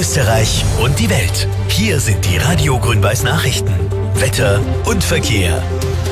Österreich und die Welt. Hier sind die Radio Grün-Weiß Nachrichten. Wetter und Verkehr.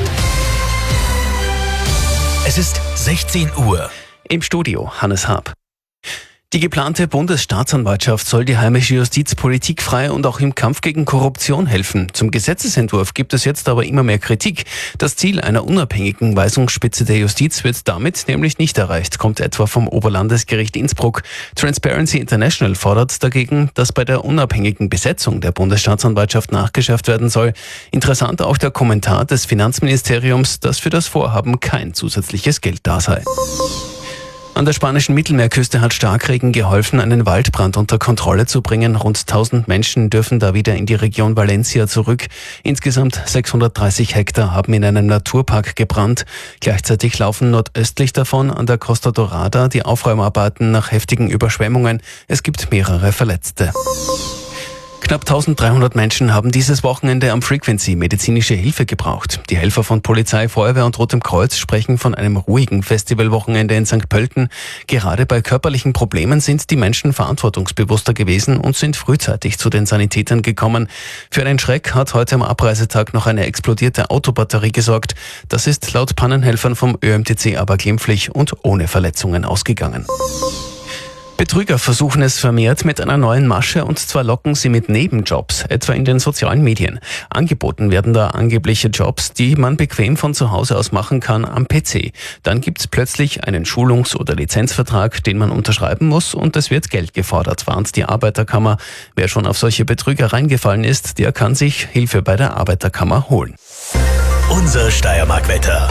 Es ist 16 Uhr. Im Studio Hannes Haab. Die geplante Bundesstaatsanwaltschaft soll die heimische Justiz politikfrei und auch im Kampf gegen Korruption helfen. Zum Gesetzesentwurf gibt es jetzt aber immer mehr Kritik. Das Ziel einer unabhängigen Weisungsspitze der Justiz wird damit nämlich nicht erreicht, kommt etwa vom Oberlandesgericht Innsbruck. Transparency International fordert dagegen, dass bei der unabhängigen Besetzung der Bundesstaatsanwaltschaft nachgeschärft werden soll. Interessant auch der Kommentar des Finanzministeriums, dass für das Vorhaben kein zusätzliches Geld da sei. An der spanischen Mittelmeerküste hat Starkregen geholfen, einen Waldbrand unter Kontrolle zu bringen. Rund 1000 Menschen dürfen da wieder in die Region Valencia zurück. Insgesamt 630 Hektar haben in einem Naturpark gebrannt. Gleichzeitig laufen nordöstlich davon an der Costa Dorada die Aufräumarbeiten nach heftigen Überschwemmungen. Es gibt mehrere Verletzte. Knapp 1300 Menschen haben dieses Wochenende am Frequency medizinische Hilfe gebraucht. Die Helfer von Polizei, Feuerwehr und Rotem Kreuz sprechen von einem ruhigen Festivalwochenende in St. Pölten. Gerade bei körperlichen Problemen sind die Menschen verantwortungsbewusster gewesen und sind frühzeitig zu den Sanitätern gekommen. Für einen Schreck hat heute am Abreisetag noch eine explodierte Autobatterie gesorgt. Das ist laut Pannenhelfern vom ÖMTC aber glimpflich und ohne Verletzungen ausgegangen. Betrüger versuchen es vermehrt mit einer neuen Masche, und zwar locken sie mit Nebenjobs, etwa in den sozialen Medien. Angeboten werden da angebliche Jobs, die man bequem von zu Hause aus machen kann am PC. Dann gibt's plötzlich einen Schulungs- oder Lizenzvertrag, den man unterschreiben muss, und es wird Geld gefordert, warnt die Arbeiterkammer. Wer schon auf solche Betrüger reingefallen ist, der kann sich Hilfe bei der Arbeiterkammer holen. Unser Steiermark-Wetter.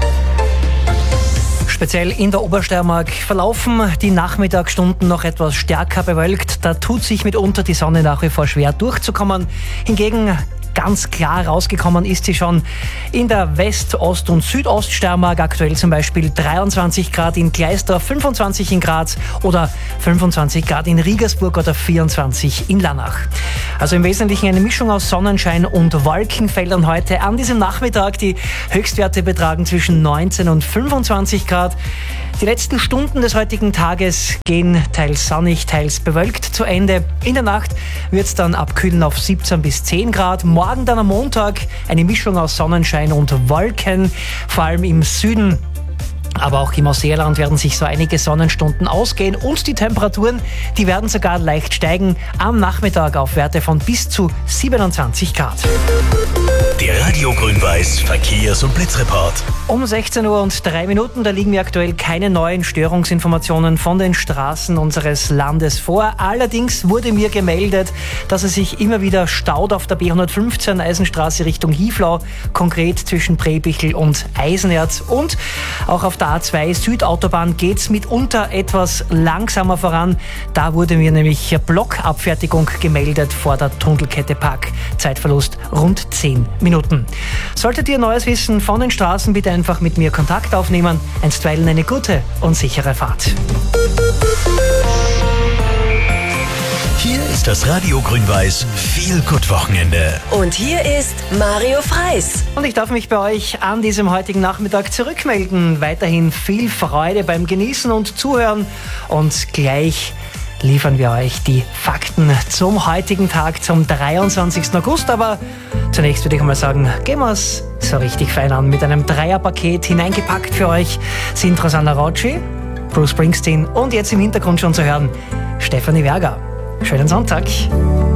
Speziell in der Obersteiermark verlaufen die Nachmittagsstunden noch etwas stärker bewölkt. Da tut sich mitunter die Sonne nach wie vor schwer durchzukommen. Hingegen ganz klar rausgekommen ist sie schon in der West-, Ost- und Südoststeiermark. Aktuell zum Beispiel 23 Grad in Gleisdorf, 25 in Graz oder 25 Grad in Riegersburg oder 24 in Lannach. Also im Wesentlichen eine Mischung aus Sonnenschein und Wolkenfeldern heute an diesem Nachmittag. Die Höchstwerte betragen zwischen 19 und 25 Grad. Die letzten Stunden des heutigen Tages gehen teils sonnig, teils bewölkt zu Ende. In der Nacht wird es dann abkühlen auf 17 bis 10 Grad. Morgen dann am Montag eine Mischung aus Sonnenschein und Wolken, vor allem im Süden. Aber auch im Ausseerland werden sich so einige Sonnenstunden ausgehen und die Temperaturen, die werden sogar leicht steigen. Am Nachmittag auf Werte von bis zu 27 Grad. Der Radio Grün-Weiß Verkehrs- und Blitzreport. Um 16 Uhr und 3 Minuten, da liegen mir aktuell keine neuen Störungsinformationen von den Straßen unseres Landes vor. Allerdings wurde mir gemeldet, dass es sich immer wieder staut auf der B115 Eisenstraße Richtung Hieflau, konkret zwischen Präbichel und Eisenerz. Und auch auf der A2 Südautobahn geht's mitunter etwas langsamer voran. Da wurde mir nämlich Blockabfertigung gemeldet vor der Tunnelkette Park. Zeitverlust rund 10 Minuten. Solltet ihr Neues wissen von den Straßen, bitte einfach mit mir Kontakt aufnehmen. Einstweilen eine gute und sichere Fahrt. Hier ist das Radio Grün-Weiß Feel-Good-Wochenende. Und hier ist Mario Freis. Und ich darf mich bei euch an diesem heutigen Nachmittag zurückmelden. Weiterhin viel Freude beim Genießen und Zuhören. Und gleich liefern wir euch die Fakten zum heutigen Tag, zum 23. August. Aber zunächst würde ich mal sagen, gehen wir es so richtig fein an mit einem Dreierpaket. Hineingepackt für euch sind Rosanna Rautschi, Bruce Springsteen und jetzt im Hintergrund schon zu hören Stefanie Werger. Schönen Sonntag.